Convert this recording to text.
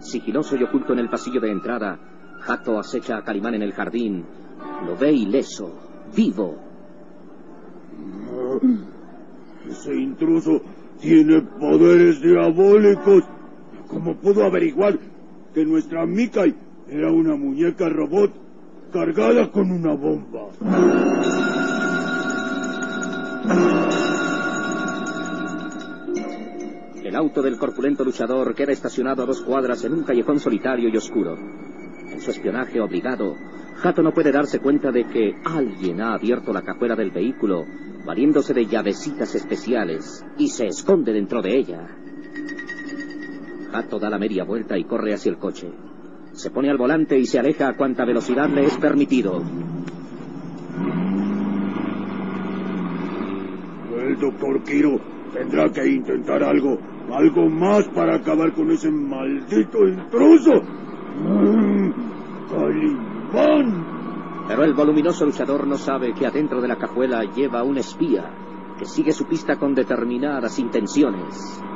Sigiloso y oculto en el pasillo de entrada, Hato acecha a Calimán en el jardín. Lo ve ileso, vivo. Ese intruso tiene poderes diabólicos. ¿Cómo pudo averiguar que nuestra Mikai era una muñeca robot cargada con una bomba? El auto del corpulento luchador queda estacionado a 2 cuadras en un callejón solitario y oscuro. En su espionaje obligado, Hato no puede darse cuenta de que alguien ha abierto la cajuela del vehículo, valiéndose de llavecitas especiales, y se esconde dentro de ella. Hato da la media vuelta y corre hacia el coche. Se pone al volante y se aleja a cuanta velocidad le es permitido. El doctor Kiro tendrá que intentar algo más para acabar con ese maldito intruso. ¡Calimán! Pero el voluminoso luchador no sabe que adentro de la cajuela lleva un espía que sigue su pista con determinadas intenciones.